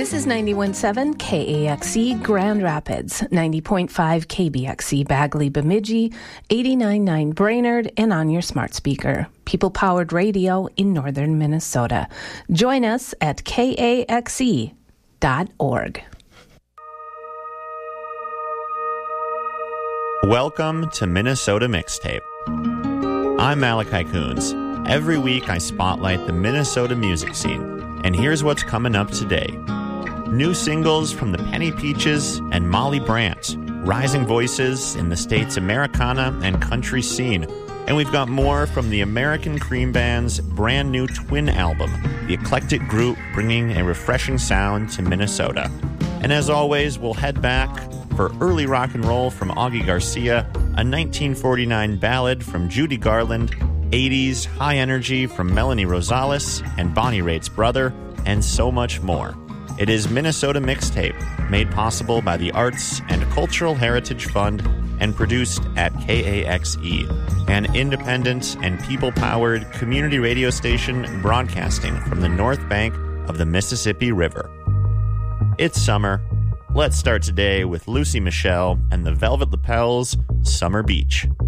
This is 91.7 KAXE Grand Rapids, 90.5 KBXE Bagley Bemidji, 89.9 Brainerd, and on your smart speaker. People-powered radio in northern Minnesota. Join us at kaxe.org. Welcome to Minnesota Mixtape. I'm Malachi Coons. Every week I spotlight the Minnesota music scene, and here's what's coming up today. New singles from the Penny Peaches and Molly Brandt, rising voices in the state's Americana and country scene. And we've got more from the American Cream Band's brand new twin album, the eclectic group bringing a refreshing sound to Minnesota. And as always, we'll head back for early rock and roll from Augie Garcia, a 1949 ballad from Judy Garland, 80s high energy from Melanie Rosales and Bonnie Raitt's brother, and so much more. It is Minnesota Mixtape, made possible by the Arts and Cultural Heritage Fund and produced at KAXE, an independent and people-powered community radio station broadcasting from the north bank of the Mississippi River. It's summer. Let's start today with Lucy Michelle and the Velvet Lapels' Summer Beach.